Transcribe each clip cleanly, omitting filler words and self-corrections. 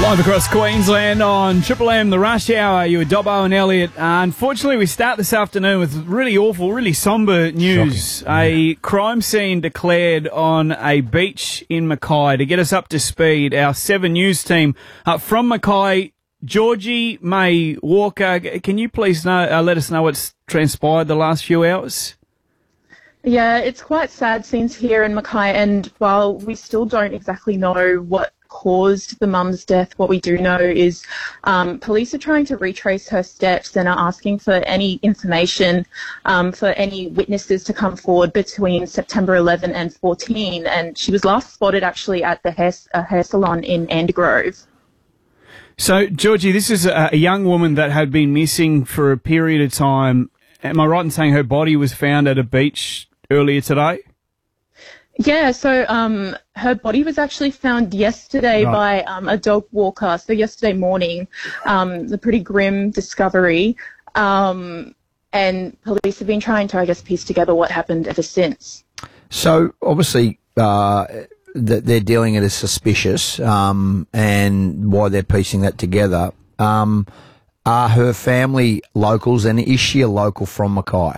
Live across Queensland on Triple M, the Rush Hour. You were Dobbo and Elliot. Unfortunately, we start this afternoon with really awful, really sombre news. Shocking. A crime scene declared on a beach in Mackay. To get us up to speed, our 7 News team from Mackay, Georgie May Walker. Can you please let us know what's transpired the last few hours? Yeah, it's quite sad scenes here in Mackay, and while we still don't exactly know what caused the mum's death, what we do know is police are trying to retrace her steps and are asking for any information for any witnesses to come forward between September 11 and 14, and she was last spotted actually at the hair salon in Andegrove. So, Georgie, this is a young woman that had been missing for a period of time. Am I right in saying her body was found at a beach earlier today? Yeah, so her body was actually found yesterday by a dog walker, so yesterday morning, a pretty grim discovery, and police have been trying to, I guess, piece together what happened ever since. So, obviously, they're dealing it as suspicious, and why they're piecing that together. Are her family locals, and is she a local from Mackay?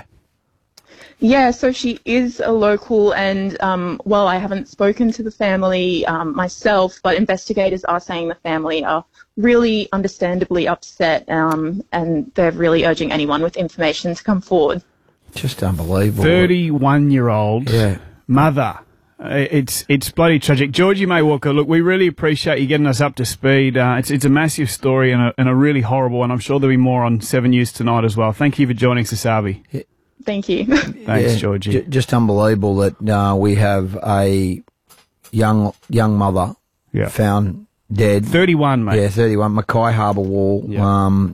Yeah, so she is a local, and well, I haven't spoken to the family myself, but investigators are saying the family are really understandably upset, and they're really urging anyone with information to come forward. Just unbelievable. 31-year-old mother. It's bloody tragic. Georgie May Walker, look, we really appreciate you getting us up to speed. It's a massive story and a really horrible one. I'm sure there'll be more on 7 News tonight as well. Thank you for joining us, Asabi. Yeah. Thank you. Thanks, Georgie. Just unbelievable that we have a young mother found dead. 31, mate. Yeah, 31. Mackay Harbour Wall. Yeah.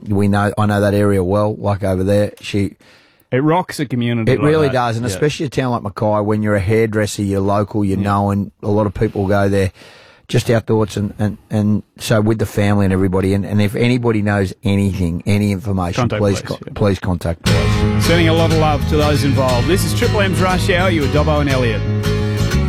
I know that area well. Like over there, it rocks a community. It really does, and especially a town like Mackay, when you're a hairdresser, you're local, you know, and a lot of people go there. Just our thoughts, and so with the family and everybody, and if anybody knows anything, any information, please contact police. Sending a lot of love to those involved. This is Triple M's Rush Hour. You were Dobbo and Elliot.